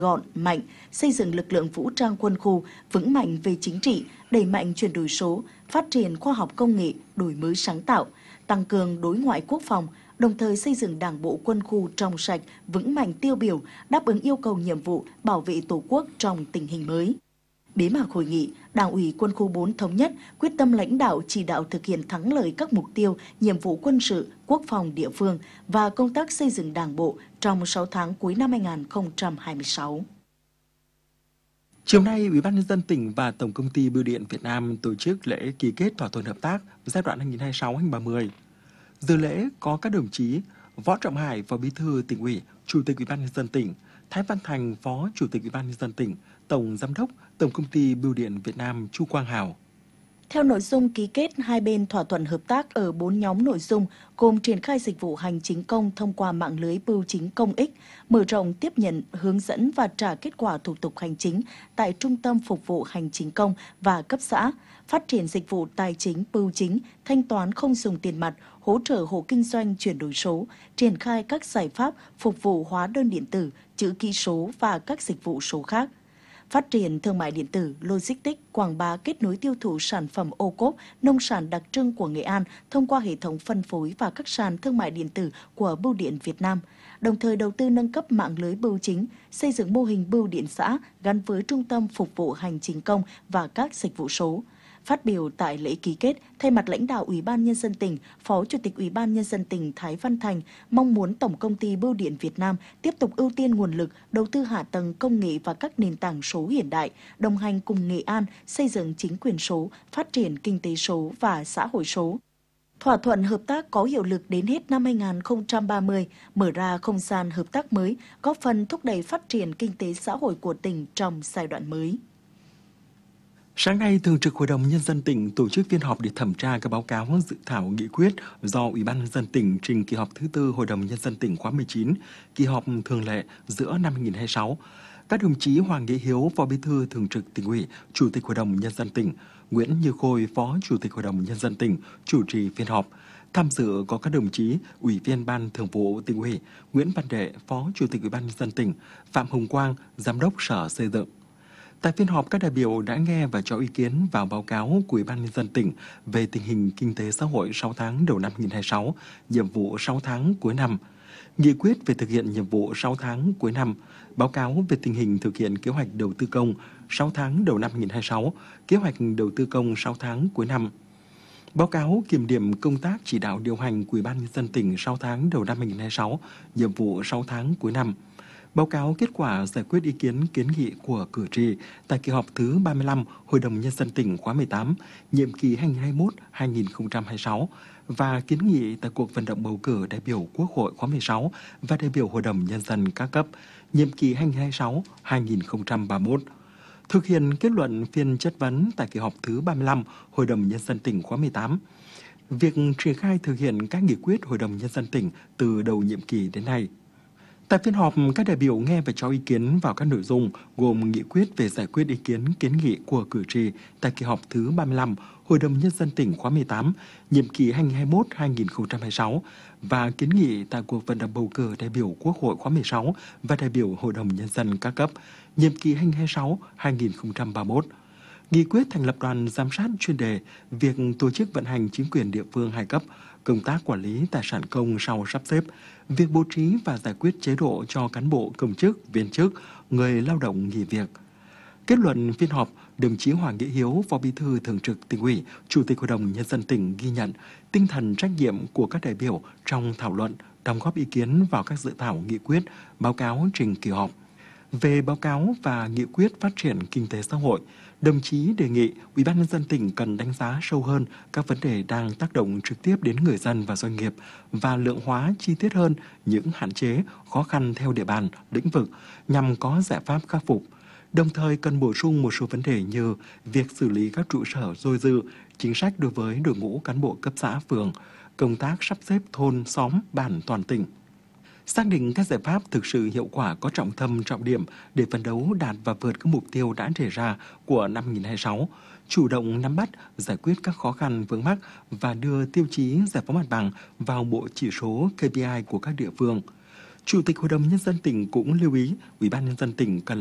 gọn, mạnh, xây dựng lực lượng vũ trang quân khu vững mạnh về chính trị, đẩy mạnh chuyển đổi số, phát triển khoa học công nghệ, đổi mới sáng tạo, tăng cường đối ngoại quốc phòng, đồng thời xây dựng Đảng bộ quân khu trong sạch, vững mạnh tiêu biểu, đáp ứng yêu cầu nhiệm vụ bảo vệ Tổ quốc trong tình hình mới. Bế mạc hội nghị, Đảng ủy Quân khu 4 thống nhất quyết tâm lãnh đạo chỉ đạo thực hiện thắng lợi các mục tiêu, nhiệm vụ quân sự, quốc phòng địa phương và công tác xây dựng Đảng bộ trong 6 tháng cuối năm 2026. Chiều nay, Ủy ban nhân dân tỉnh và Tổng công ty Bưu điện Việt Nam tổ chức lễ ký kết thỏa thuận hợp tác giai đoạn 2026-2030. Dự lễ có các đồng chí Võ Trọng Hải, Phó Bí thư Tỉnh ủy, Chủ tịch Ủy ban nhân dân tỉnh, Thái Văn Thành, Phó Chủ tịch Ủy ban nhân dân tỉnh, Tổng Giám đốc Tổng công ty Bưu điện Việt Nam Chu Quang Hào. Theo nội dung ký kết, hai bên thỏa thuận hợp tác ở 4 nhóm nội dung gồm triển khai dịch vụ hành chính công thông qua mạng lưới bưu chính công ích, mở rộng tiếp nhận, hướng dẫn và trả kết quả thủ tục hành chính tại Trung tâm Phục vụ Hành chính công và cấp xã, phát triển dịch vụ tài chính bưu chính, thanh toán không dùng tiền mặt, hỗ trợ hộ kinh doanh chuyển đổi số, triển khai các giải pháp phục vụ hóa đơn điện tử, chữ ký số và các dịch vụ số khác. Phát triển thương mại điện tử, logistics, quảng bá kết nối tiêu thụ sản phẩm ô cốp, nông sản đặc trưng của Nghệ An thông qua hệ thống phân phối và các sàn thương mại điện tử của Bưu điện Việt Nam, đồng thời đầu tư nâng cấp mạng lưới bưu chính, xây dựng mô hình bưu điện xã gắn với trung tâm phục vụ hành chính công và các dịch vụ số. Phát biểu tại lễ ký kết, thay mặt lãnh đạo Ủy ban Nhân dân tỉnh, Phó Chủ tịch Ủy ban Nhân dân tỉnh Thái Văn Thành mong muốn Tổng công ty Bưu điện Việt Nam tiếp tục ưu tiên nguồn lực, đầu tư hạ tầng công nghệ và các nền tảng số hiện đại, đồng hành cùng Nghệ An xây dựng chính quyền số, phát triển kinh tế số và xã hội số. Thỏa thuận hợp tác có hiệu lực đến hết năm 2030, mở ra không gian hợp tác mới, góp phần thúc đẩy phát triển kinh tế xã hội của tỉnh trong giai đoạn mới. Sáng nay, Thường trực Hội đồng Nhân dân tỉnh tổ chức phiên họp để thẩm tra các báo cáo dự thảo nghị quyết do Ủy ban Nhân dân tỉnh trình kỳ họp thứ 4 Hội đồng Nhân dân tỉnh khóa 19, kỳ họp thường lệ giữa năm 2026. Các đồng chí Hoàng Nghĩa Hiếu, Phó Bí thư Thường trực Tỉnh ủy, Chủ tịch Hội đồng Nhân dân tỉnh, Nguyễn Như Khôi, Phó Chủ tịch Hội đồng Nhân dân tỉnh, chủ trì phiên họp. Tham dự có các đồng chí Ủy viên Ban Thường vụ Tỉnh ủy, Nguyễn Văn Đệ, Phó Chủ tịch Ủy ban Nhân dân tỉnh, Phạm Hồng Quang, Giám đốc Sở Xây dựng. Tại phiên họp, các đại biểu đã nghe và cho ý kiến vào báo cáo của Ủy ban Nhân dân tỉnh về tình hình kinh tế xã hội 6 tháng đầu năm 2026, nhiệm vụ 6 tháng cuối năm, nghị quyết về thực hiện nhiệm vụ 6 tháng cuối năm, báo cáo về tình hình thực hiện kế hoạch đầu tư công 6 tháng đầu năm 2026, kế hoạch đầu tư công 6 tháng cuối năm, báo cáo kiểm điểm công tác chỉ đạo điều hành của Ủy ban Nhân dân tỉnh 6 tháng đầu năm 2026, nhiệm vụ 6 tháng cuối năm, báo cáo kết quả giải quyết ý kiến kiến nghị của cử tri tại kỳ họp thứ 35 Hội đồng Nhân dân tỉnh khóa 18, nhiệm kỳ 2021-2026 và kiến nghị tại cuộc vận động bầu cử đại biểu Quốc hội khóa 16 và đại biểu Hội đồng Nhân dân các cấp, nhiệm kỳ 2026-2031. Thực hiện kết luận phiên chất vấn tại kỳ họp thứ 35 Hội đồng Nhân dân tỉnh khóa 18. Việc triển khai thực hiện các nghị quyết Hội đồng Nhân dân tỉnh từ đầu nhiệm kỳ đến nay. Tại phiên họp, các đại biểu nghe và cho ý kiến vào các nội dung gồm nghị quyết về giải quyết ý kiến kiến nghị của cử tri tại kỳ họp thứ 35 Hội đồng Nhân dân tỉnh khóa 18, nhiệm kỳ 2021-2026 và kiến nghị tại cuộc vận động bầu cử đại biểu Quốc hội khóa 16 và đại biểu Hội đồng Nhân dân các cấp, nhiệm kỳ 2026-2031. Nghị quyết thành lập đoàn giám sát chuyên đề việc tổ chức vận hành chính quyền địa phương hai cấp, công tác quản lý tài sản công sau sắp xếp, việc bố trí và giải quyết chế độ cho cán bộ công chức, viên chức, người lao động nghỉ việc. Kết luận phiên họp, đồng chí Hoàng Nghĩa Hiếu, Phó Bí thư Thường trực Tỉnh ủy, Chủ tịch Hội đồng Nhân dân tỉnh ghi nhận tinh thần trách nhiệm của các đại biểu trong thảo luận, đóng góp ý kiến vào các dự thảo nghị quyết, báo cáo trình kỳ họp. Về báo cáo và nghị quyết phát triển kinh tế xã hội, đồng chí đề nghị Ủy ban Nhân dân tỉnh cần đánh giá sâu hơn các vấn đề đang tác động trực tiếp đến người dân và doanh nghiệp và lượng hóa chi tiết hơn những hạn chế, khó khăn theo địa bàn, lĩnh vực nhằm có giải pháp khắc phục. Đồng thời cần bổ sung một số vấn đề như việc xử lý các trụ sở dôi dư, chính sách đối với đội ngũ cán bộ cấp xã, phường, công tác sắp xếp thôn, xóm, bản toàn tỉnh. Xác định các giải pháp thực sự hiệu quả có trọng tâm trọng điểm để phấn đấu đạt và vượt các mục tiêu đã đề ra của năm 2026, chủ động nắm bắt, giải quyết các khó khăn vướng mắc và đưa tiêu chí giải phóng mặt bằng vào bộ chỉ số KPI của các địa phương. Chủ tịch Hội đồng Nhân dân tỉnh cũng lưu ý Ủy ban Nhân dân tỉnh cần